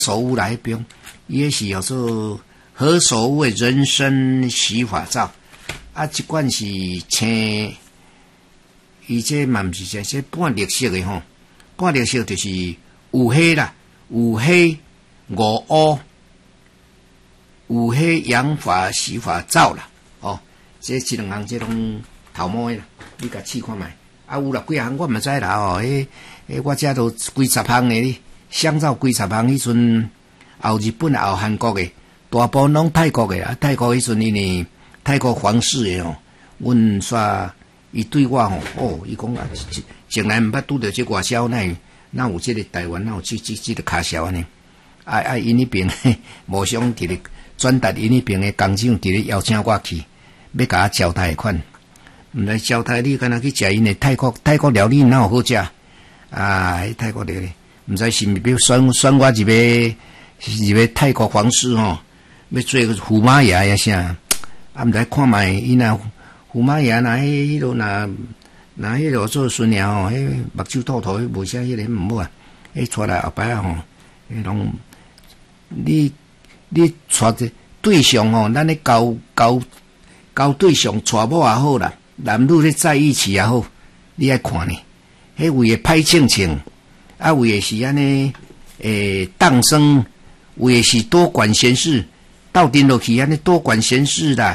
首乌来边，也是叫做何首乌的人参洗发皂。啊，这款是青，伊这嘛毋是这半绿色的吼，半绿色就是有黑啦，有黑五乌，有黑养发洗发皂啦。哦，这两项这拢头毛的啦，你甲试看觅。啊，有啦几项我毋知啦哦，我遮都几十项的，香皂几十项，迄阵后日本后韩国的，大部分拢泰国的啦，泰国迄阵因为。泰国皇室的吼，阮煞伊对我吼，伊讲啊，从来毋捌拄着这外销，哪有这个台湾，哪有这个卡销安尼？因迄边无相伫咧转达因迄边的工厂伫咧邀请我去，要甲我招待款。毋知招待你，敢若去食因的泰国料理哪有好食？泰国料理，毋知是毋是要选我入要泰国皇室吼，要做个驸马爷呀啥？啊，毋知看觅伊若驸马爷若迄落若迄落做孙娘吼，迄目睭凸凸，无啥迄个毋好啊。出来后摆啊吼，拢你带者对象吼，咱咧交对象娶某也好啦，男女咧在一起也好，你爱看呢。迄为诶歹清清，啊为诶是安尼当生，为诶是多管闲事。斗阵落去安尼多管闲事啦，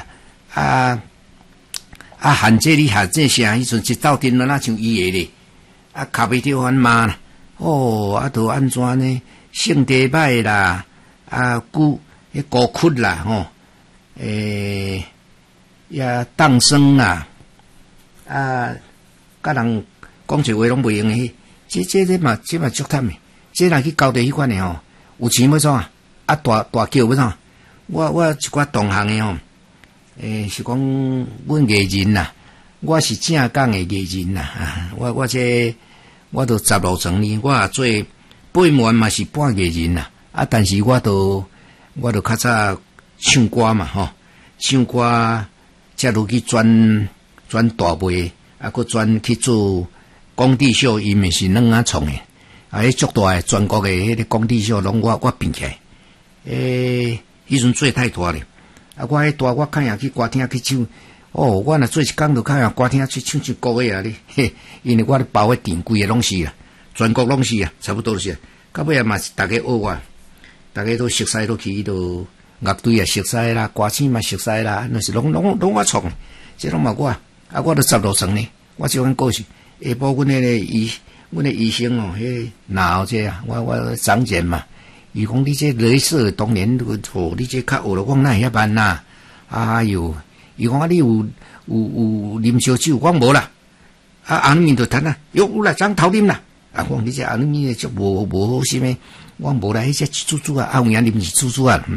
喊这里喊这啥，迄阵一斗阵哪像伊个咧，卡袂着番骂啦，都安怎呢？性地歹啦，孤屈啦，吼，也当生啦，甲人讲一话拢袂用诶，这嘛足忝诶，这若去交代迄款诶吼，有钱要创大叫要创。我一寡同行诶吼，是讲阮艺人啦，我是正港诶艺人啦，我都16层呢，我也做八门嘛是半艺人啦，但是我都较早唱歌嘛吼，唱歌才落去转大卖，佫转去做工地秀，因为是软创诶，迄足大诶全国诶迄个工地秀拢我并起来，迄阵做太大咧，我迄大我看下去歌厅去唱，我若做一工就看下歌厅去唱歌个啊咧，因为我咧包诶店规个拢是啊，全国拢是啊，差不多都是啊，到尾啊嘛是逐个学我，逐个都熟悉落去，都乐队也熟悉啦，歌星嘛熟悉啦，那是拢我创，这拢嘛我，我都16层呢，我就款过去，下晡阮诶医生哦，迄脑这啊，我长茧嘛。伊讲你这镭射当年你这较学了，我哪会遐慢呐？伊讲你有啉烧酒，我无啦。安尼面就谈啦，有啦，张头啉啦。我讲你这安尼面就无好心诶，我无啦，迄只煮有影啉是煮啊。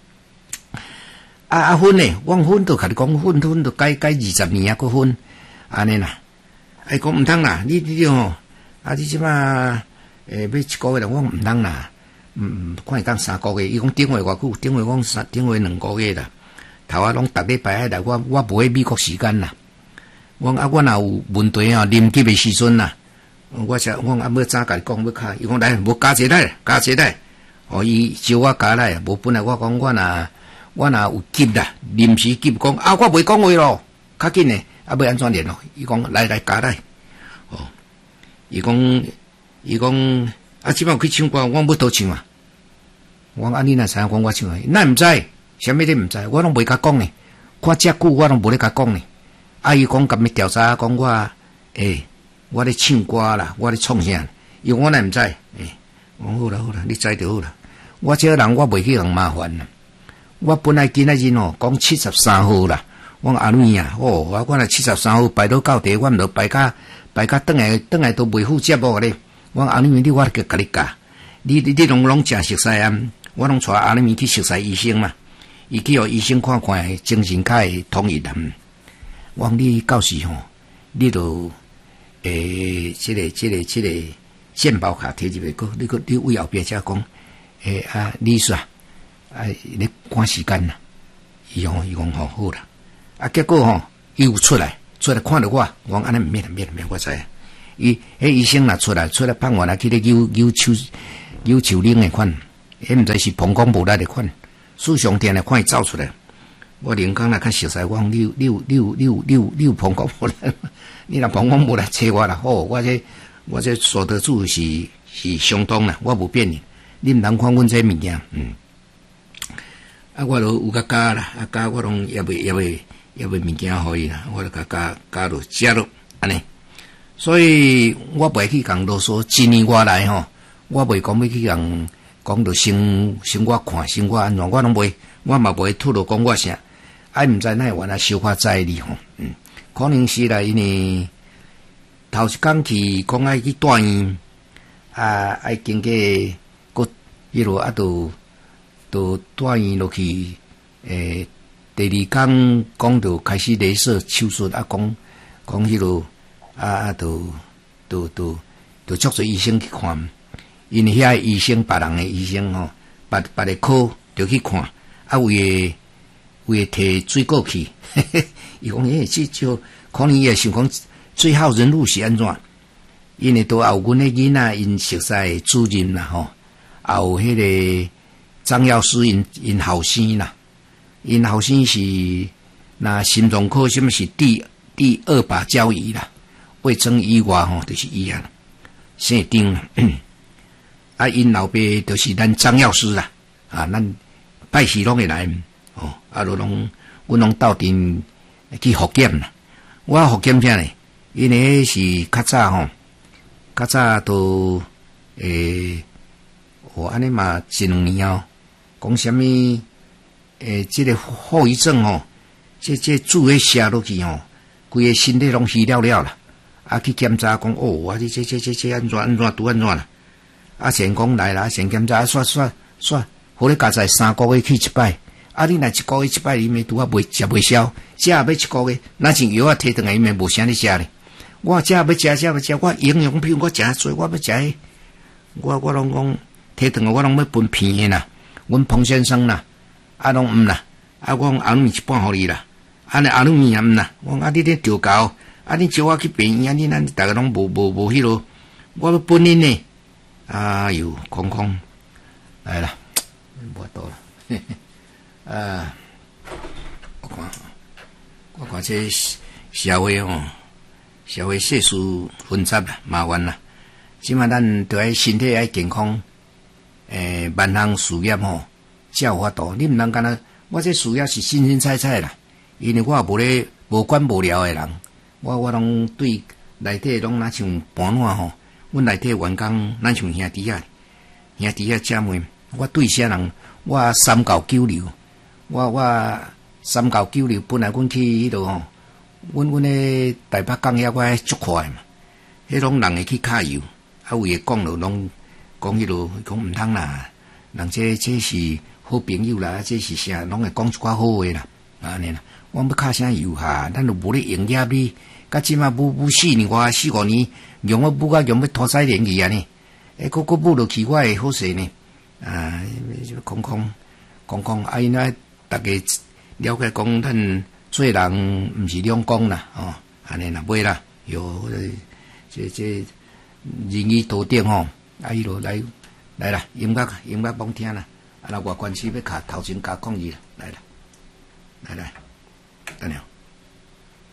分呢，我分都甲你讲分都改20年个分，安尼啦。讲毋通啦，你吼，你即马要一个月啦，我毋通啦。看会当3个月，伊讲顶月偌久，顶月讲顶月2个月啦。头拢逐礼拜来，我无去美国时间啦。我若有问题啊，临急诶时阵啦，我要早甲你讲要卡，伊讲来，无加一来，伊招我加来，无本来我讲我若有急啦，临时急讲我袂讲话咯，较紧诶，要安怎联络？伊讲来加来，伊讲。即摆有去唱歌，我要倒唱啊！我讲你若知影讲我唱啊，咱毋知，啥物你毋知，我拢袂甲讲呢。看遮久我拢无咧甲讲呢。伊讲甲咪调查讲我咧唱歌啦，我咧创啥？伊讲我咱毋知，我讲好啦，你知就好啦。我这个人我袂去互麻烦啦。我本来今仔日讲73号啦，我讲阿妹啊，我若73号排到到底，我毋着排甲转来都袂负责无咧。我阿尼米我甲你教，你拢诚熟悉啊！我拢带阿尼米去熟悉医生嘛，伊去互医生看精神科会统一啦。我讲你到时吼，你就这个健保卡摕入去，你为后壁才讲，李叔你赶时间啦，伊讲好啦，结果伊有出来看到我讲安尼毋免，我知。伊医生若出来判我去咧扭手铃诶款， 迄毋知是膀胱无力的款，四上天的看伊走出来。我连讲来较熟悉，我讲你有膀胱无力，你若膀胱无力找我啦，好，我这所得住是相当啦，我无变的，你毋通看阮这物件，啊，我都有加啦，啊加我拢也袂物件互伊啦，我就加落食落安尼。所以我袂去讲啰嗦，一年我来吼，我袂讲要去讲到先我看，先我安怎，我拢袂，我嘛袂吐露讲我啥，啊，毋知哪会原来小可在哩吼，可能是啦，因为头一工去讲爱去住院，啊，爱经过个迄落啊，都住院落去，第二工讲到开始雷射手术啊，讲迄落。都足多医生去看，因为遐医生别人的医生吼，别个科就去看，啊为摕水果去，伊讲这就可能伊也想讲最后人路是安怎？因为都有阮的囡仔因熟悉的主任啦吼，也有迄个张药师因后生啦，因后生是那心脏科什么是第二把交椅啦。卫生以外吼，就是伊啊，姓张啦。啊，因老爸就是咱张药师啦，啊，咱拜时拢会来，哦，啊，阮拢斗阵去复检啦。我复检啥呢？因为是较早都安尼嘛一两年哦，讲什么这个后遗症哦，这注诶写落去哦，规个身体拢虚了啦。啊，去检查讲哦，啊，这安怎拄安怎啦？啊，先讲来啦，先检查煞，好咧，加在3个月去一摆。啊，你若1个月一摆，伊咪拄啊食袂消，食要1个月，哪像药啊摕转来，伊咪无啥咧食咧。我食要食，我营养品我食多，我要食迄，我拢讲摕转来，我拢要分片的啦。阮彭先生啦，啊拢毋啦，啊我讲阿米一半互你啦，啊阿米也毋啦，我讲啊你咧调教。啊！你叫我去病院，你咱大家拢无迄落，我要本人呢。哎呦，空来啦，无多了。我看这社会哦，社会世事纷杂啦，麻烦啦。即马咱着爱身体爱健康，万项事业吼，才有法度。你毋通干那，我这事业是新菜啦，因为我也无管无聊的人。我拢对内底拢若像搬烂吼，阮内底员工咱像兄弟啊姐妹，我对啥人，我3教9流，我3教9流，本来阮去迄落吼，阮咧台北港遐我足快嘛，迄拢人会去揢油，啊为讲落拢讲迄落讲毋通啦，人这是好朋友啦，这是啥，拢会讲一寡好话啦，安尼啦，我要揢啥油哈，咱都无咧营业哩。甲即马舞4年外4、5年，用我舞甲用要拖赛年去安尼，佫舞落去我会好势呢。啊，空，啊，因为大家了解讲，咱做人毋是两光啦，哦，安尼啦，袂啦，有这人语多点吼，啊，伊落来啦，音乐帮听啦，啊，那外关系要卡头前加讲义啦，来，等下。